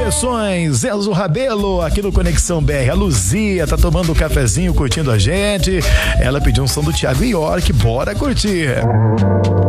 Versões, Enzo Rabelo aqui no Conexão BR. A Luzia tá tomando um cafezinho, curtindo a gente. Ela pediu um som do Thiago York, bora curtir.